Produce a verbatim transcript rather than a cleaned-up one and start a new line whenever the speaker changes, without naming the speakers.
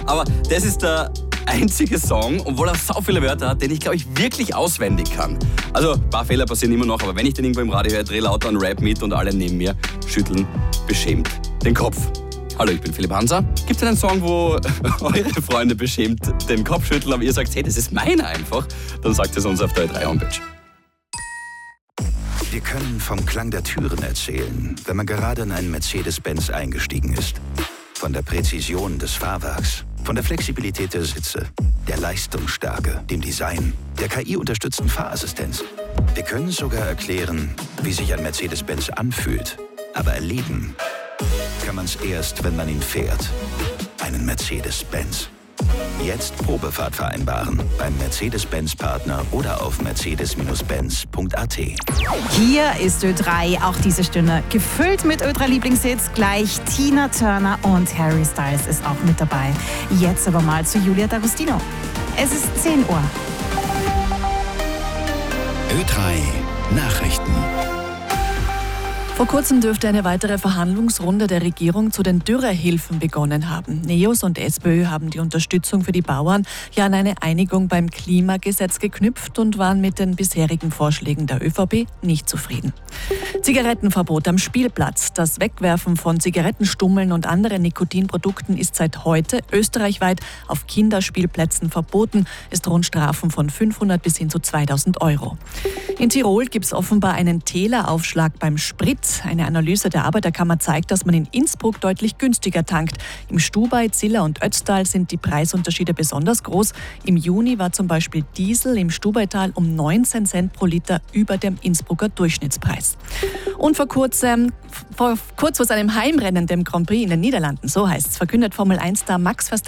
Aber das ist der einzige Song, obwohl er so viele Wörter hat, den ich, glaube ich, wirklich auswendig kann. Also, ein paar Fehler passieren immer noch, aber wenn ich den irgendwo im Radio höre, drehe lauter einen Rap mit und alle neben mir schütteln beschämt den Kopf. Hallo, ich bin Philipp Hanser. Gibt es einen Song, wo eure Freunde beschämt den Kopf schütteln, aber ihr sagt, hey, das ist meiner einfach? Dann sagt es uns auf der Ö drei Homepage.
Wir können vom Klang der Türen erzählen, wenn man gerade in einen Mercedes-Benz eingestiegen ist. Von der Präzision des Fahrwerks, von der Flexibilität der Sitze, der Leistungsstärke, dem Design, der K I-unterstützten Fahrassistenz. Wir können sogar erklären, wie sich ein Mercedes-Benz anfühlt. Aber erleben kann man es erst, wenn man ihn fährt. Einen Mercedes-Benz. Jetzt Probefahrt vereinbaren beim Mercedes-Benz-Partner oder auf mercedes Benz punkt a t.
Hier ist Ö drei, auch diese Stunde gefüllt mit Ö drei Lieblingshits. Gleich Tina Turner und Harry Styles ist auch mit dabei. Jetzt aber mal zu Julia D'Agostino. Es ist zehn Uhr.
Ö drei Nachrichten.
Vor kurzem dürfte eine weitere Verhandlungsrunde der Regierung zu den Dürrehilfen begonnen haben. NEOS und SPÖ haben die Unterstützung für die Bauern ja an eine Einigung beim Klimagesetz geknüpft und waren mit den bisherigen Vorschlägen der ÖVP nicht zufrieden. Zigarettenverbot am Spielplatz. Das Wegwerfen von Zigarettenstummeln und anderen Nikotinprodukten ist seit heute österreichweit auf Kinderspielplätzen verboten. Es drohen Strafen von fünfhundert bis hin zu zweitausend Euro. In Tirol gibt es offenbar einen Täler-Aufschlag beim Sprit. Eine Analyse der Arbeiterkammer zeigt, dass man in Innsbruck deutlich günstiger tankt. Im Stubai, Ziller und Ötztal sind die Preisunterschiede besonders groß. Im Juni war zum Beispiel Diesel im Stubaital um neunzehn Cent pro Liter über dem Innsbrucker Durchschnittspreis. Und vor kurzem, vor, kurz vor seinem Heimrennen, dem Grand Prix in den Niederlanden, so heißt es, verkündet Formel eins Star Max Verstappen